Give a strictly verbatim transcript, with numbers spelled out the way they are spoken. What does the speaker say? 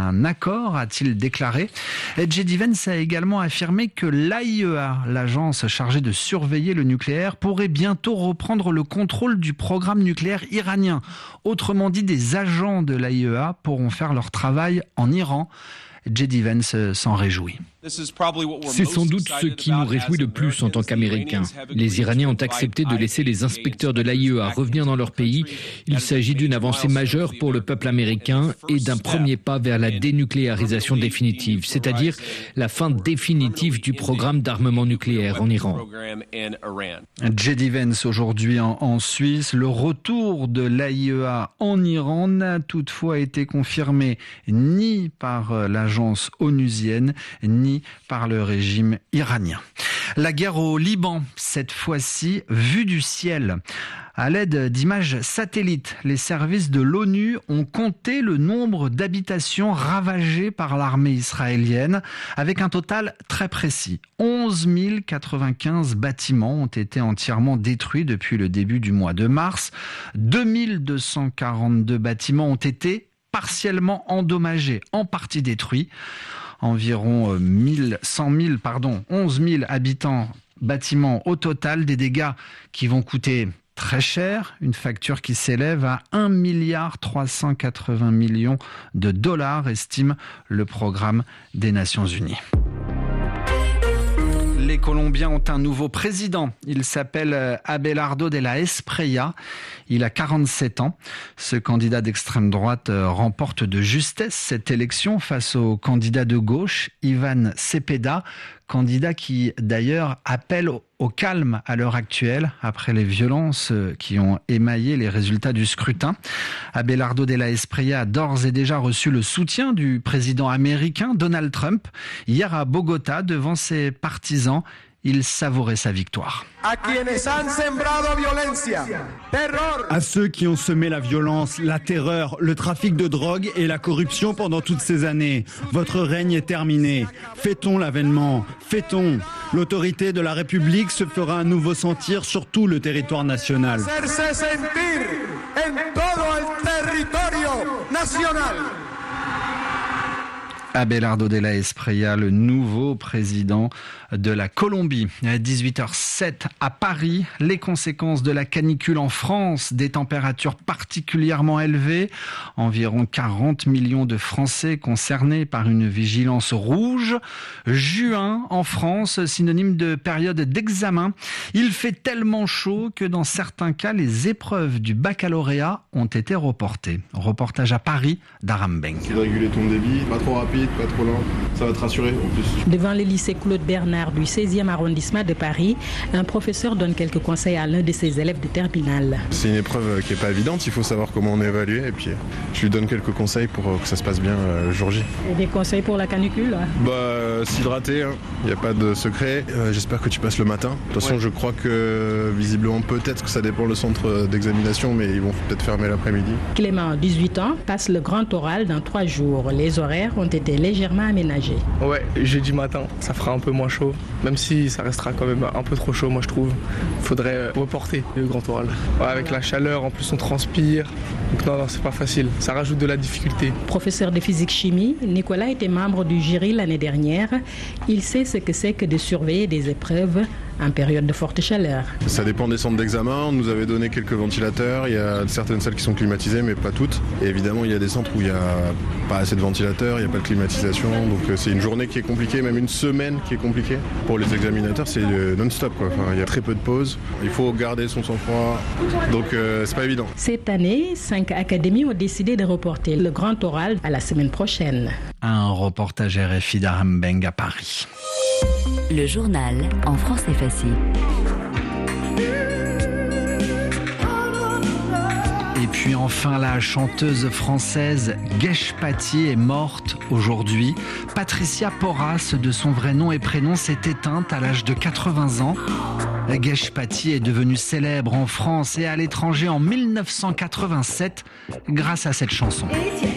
un accord, a-t-il déclaré. J D Vance a également affirmé que l'A I E A, l'agence chargée de surveiller le nucléaire, pourrait bientôt reprendre le contrôle du programme nucléaire iranien. Autrement dit, des agents de l'A I E A pourront faire leur travail en Iran. J D Vance s'en réjouit. C'est sans doute ce qui nous réjouit le plus en tant qu'Américains. Les Iraniens ont accepté de laisser les inspecteurs de l'A I E A revenir dans leur pays. Il s'agit d'une avancée majeure pour le peuple américain et d'un premier pas vers la dénucléarisation définitive, c'est-à-dire la fin définitive du programme d'armement nucléaire en Iran. J D Vance aujourd'hui en, en Suisse. Le retour de l'A I E A en Iran n'a toutefois été confirmé ni par l'agence onusienne, ni par le régime iranien. La guerre au Liban, cette fois-ci vue du ciel. À l'aide d'images satellites, les services de l'ONU ont compté le nombre d'habitations ravagées par l'armée israélienne, avec un total très précis. onze mille quatre-vingt-quinze bâtiments ont été entièrement détruits depuis le début du mois de mars. deux mille deux cent quarante-deux bâtiments ont été partiellement endommagés, en partie détruits. Environ mille, cent mille, pardon, onze mille habitants, bâtiments au total, des dégâts qui vont coûter très cher, une facture qui s'élève à un milliard trois cent quatre-vingts millions de dollars, estime le programme des Nations Unies. Les Colombiens ont un nouveau président. Il s'appelle Abelardo de la Espriella. Il a quarante-sept ans. Ce candidat d'extrême droite remporte de justesse cette élection face au candidat de gauche, Ivan Cepeda, candidat qui d'ailleurs appelle au calme à l'heure actuelle après les violences qui ont émaillé les résultats du scrutin. Abelardo de la Espriella a d'ores et déjà reçu le soutien du président américain Donald Trump. Hier à Bogota, devant ses partisans, il savourait sa victoire. À ceux qui ont semé la violence, la terreur, le trafic de drogue et la corruption pendant toutes ces années, votre règne est terminé. Fêtons l'avènement, fêtons. L'autorité de la République se fera à nouveau sentir sur tout le territoire national. Abelardo de la Espriella, le nouveau président de la Colombie. À dix-huit heures sept à Paris, les conséquences de la canicule en France, des températures particulièrement élevées, environ quarante millions de Français concernés par une vigilance rouge. Juin en France, synonyme de période d'examen. Il fait tellement chaud que dans certains cas, les épreuves du baccalauréat ont été reportées. Reportage à Paris d'Aram Benk. Essaye de réguler ton débit, pas trop rapide, pas trop lent, ça va te rassurer en plus. Devant le lycée Claude Bernard du seizième arrondissement de Paris, un professeur donne quelques conseils à l'un de ses élèves de terminale. C'est une épreuve qui n'est pas évidente, il faut savoir comment on évalue et puis je lui donne quelques conseils pour que ça se passe bien le jour J. Et des conseils pour la canicule? Bah, s'hydrater, il hein. n'y a pas de secret. Euh, j'espère que tu passes le matin. De toute façon, ouais. Je crois que visiblement, peut-être que ça dépend le centre d'examination, mais ils vont peut-être fermer l'après-midi. Clément, dix-huit ans, passe le grand oral dans trois jours. Les horaires ont été légèrement aménagés. Ouais, jeudi matin, ça fera un peu moins chaud, même si ça restera quand même un peu trop chaud, moi je trouve. Il faudrait reporter le grand oral. Ouais, avec la chaleur, en plus on transpire, donc non, non, c'est pas facile, ça rajoute de la difficulté. Professeur de physique-chimie, Nicolas était membre du jury l'année dernière. Il sait ce que c'est que de surveiller des épreuves en période de forte chaleur. Ça dépend des centres d'examen, on nous avait donné quelques ventilateurs, il y a certaines salles qui sont climatisées mais pas toutes. Et évidemment il y a des centres où il n'y a pas assez de ventilateurs, il n'y a pas de climatisation, donc c'est une journée qui est compliquée, même une semaine qui est compliquée. Pour les examinateurs c'est non-stop, quoi. Enfin, il y a très peu de pauses, il faut garder son sang-froid, donc euh, c'est pas évident. Cette année, cinq académies ont décidé de reporter le grand oral à la semaine prochaine. Un reportage R F I d'Aram Benk à Paris. Le journal en français facile. Et puis enfin, la chanteuse française Guèche Paty est morte aujourd'hui. Patricia Porras, de son vrai nom et prénom, s'est éteinte à l'âge de quatre-vingts ans. Guèche Paty est devenue célèbre en France et à l'étranger en mille neuf cent quatre-vingt-sept grâce à cette chanson.